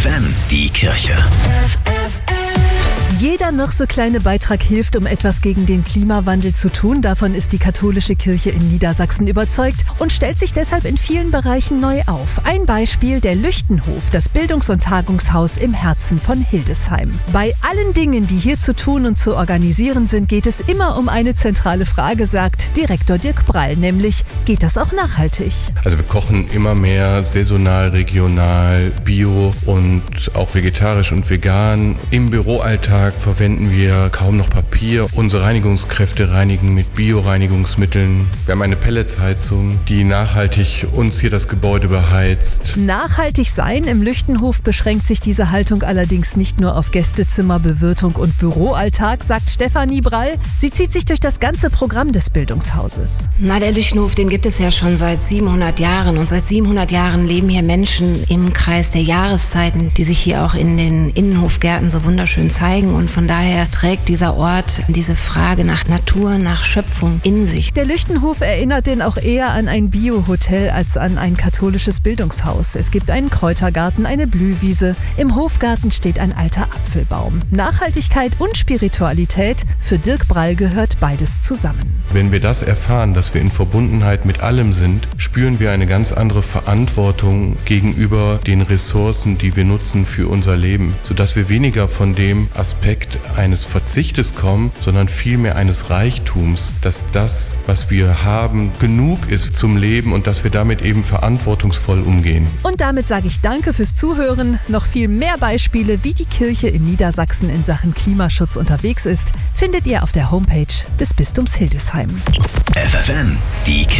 FFN, die Kirche. Jeder noch so kleine Beitrag hilft, um etwas gegen den Klimawandel zu tun. Davon ist die katholische Kirche in Niedersachsen überzeugt und stellt sich deshalb in vielen Bereichen neu auf. Ein Beispiel: der Lüchtenhof, das Bildungs- und Tagungshaus im Herzen von Hildesheim. Bei allen Dingen, die hier zu tun und zu organisieren sind, geht es immer um eine zentrale Frage, sagt Direktor Dirk Brall, nämlich: geht das auch nachhaltig? Also wir kochen immer mehr saisonal, regional, bio und auch vegetarisch und vegan. Im Büroalltag verwenden wir kaum noch Papier. Unsere Reinigungskräfte reinigen mit Bioreinigungsmitteln. Wir haben eine Pelletsheizung, die nachhaltig uns hier das Gebäude beheizt. Nachhaltig sein im Lüchtenhof beschränkt sich diese Haltung allerdings nicht nur auf Gästezimmer, Bewirtung und Büroalltag, sagt Stefanie Brall. Sie zieht sich durch das ganze Programm des Bildungshauses. Der Lüchtenhof, den gibt es ja schon seit 700 Jahren. Und seit 700 Jahren leben hier Menschen im Kreis der Jahreszeiten, die sich hier auch in den Innenhofgärten so wunderschön zeigen. Und von daher trägt dieser Ort diese Frage nach Natur, nach Schöpfung in sich. Der Lüchtenhof erinnert den auch eher an ein Bio-Hotel als an ein katholisches Bildungshaus. Es gibt einen Kräutergarten, eine Blühwiese. Im Hofgarten steht ein alter Apfelbaum. Nachhaltigkeit und Spiritualität, für Dirk Brall gehört beides zusammen. Wenn wir das erfahren, dass wir in Verbundenheit mit allem sind, spüren wir eine ganz andere Verantwortung gegenüber den Ressourcen, die wir nutzen für unser Leben, sodass wir weniger von dem Aspekt eines Verzichtes kommen, sondern vielmehr eines Reichtums, dass das, was wir haben, genug ist zum Leben und dass wir damit eben verantwortungsvoll umgehen. Und damit sage ich danke fürs Zuhören. Noch viel mehr Beispiele, wie die Kirche in Niedersachsen in Sachen Klimaschutz unterwegs ist, findet ihr auf der Homepage des Bistums Hildesheim. FFN, die Kirche.